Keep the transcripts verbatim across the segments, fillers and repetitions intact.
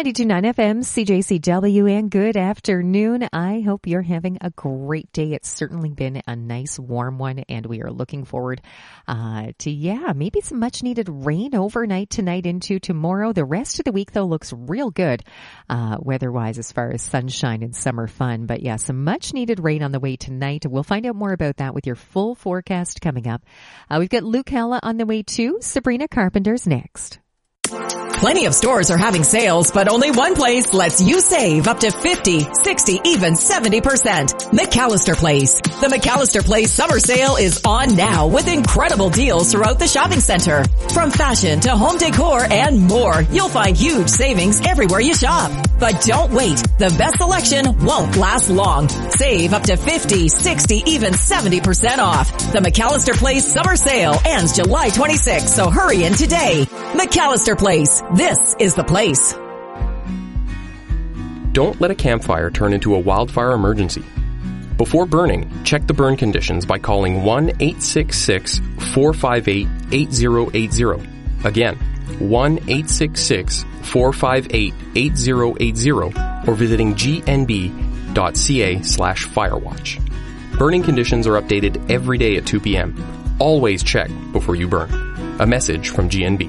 ninety-two point nine F M, C J C W, and good afternoon. I hope you're having a great day. It's certainly been a nice warm one, and we are looking forward uh, to, yeah, maybe some much needed rain overnight tonight into tomorrow. The rest of the week, though, looks real good uh, weather-wise as far as sunshine and summer fun. But yeah, some much needed rain on the way tonight. We'll find out more about that with your full forecast coming up. Uh, we've got Luke Hella on the way too. Sabrina Carpenter's next. Plenty of stores are having sales, but only one place lets you save up to fifty, sixty, even seventy percent. McAllister Place. The McAllister Place summer sale is on now with incredible deals throughout the shopping center. From fashion to home decor and more, you'll find huge savings everywhere you shop. But don't wait. The best selection won't last long. Save up to fifty, sixty, even seventy percent off. The McAllister Place summer sale ends July twenty-sixth, so hurry in today. McAllister Place. This is the place. Don't let a campfire turn into a wildfire emergency. Before burning, check the burn conditions by calling one eight six six, four five eight, eight zero eight zero. Again, one eight six six, four five eight, eight zero eight zero or visiting gnb.ca slash firewatch. Burning conditions are updated every day at two p.m. Always check before you burn. A message from G N B.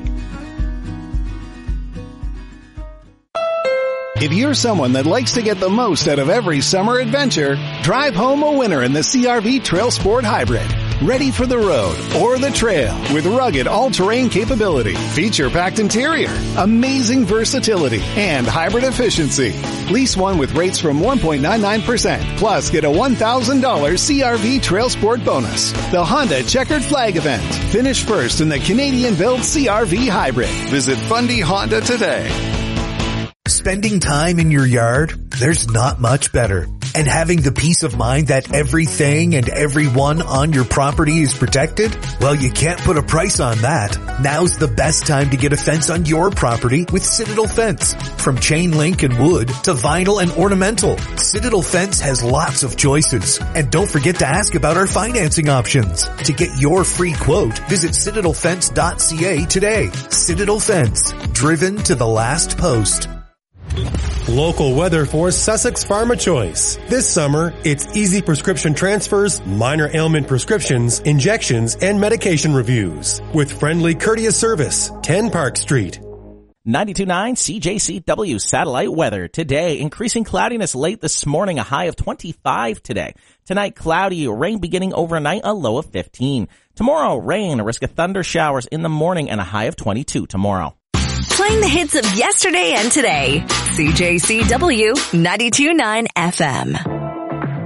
If you're someone that likes to get the most out of every summer adventure, drive home a winner in the C R V Trail Sport Hybrid. Ready for the road or the trail with rugged all-terrain capability, feature-packed interior, amazing versatility, and hybrid efficiency. Lease one with rates from one point nine nine percent, plus get a one thousand dollars C R V Trail Sport bonus. The Honda Checkered Flag event. Finish first in the Canadian-built C R V Hybrid. Visit Fundy Honda today. Spending time in your yard, there's not much better. And having the peace of mind that everything and everyone on your property is protected? Well, you can't put a price on that. Now's the best time to get a fence on your property with Citadel Fence. From chain link and wood to vinyl and ornamental, Citadel Fence has lots of choices. And don't forget to ask about our financing options. To get your free quote, visit citadel fence dot c a today. Citadel Fence, driven to the last post. Local weather for Sussex Pharma Choice. This summer, it's easy prescription transfers, minor ailment prescriptions, injections, and medication reviews. With friendly, courteous service. ten Park Street. ninety-two point nine C J C W satellite weather. Today, increasing cloudiness late this morning, a high of twenty-five today. Tonight, cloudy, rain beginning overnight, a low of fifteen. Tomorrow, rain, a risk of thunder showers in the morning, and a high of twenty-two tomorrow. Playing the hits of yesterday and today. C J C W ninety-two point nine F M.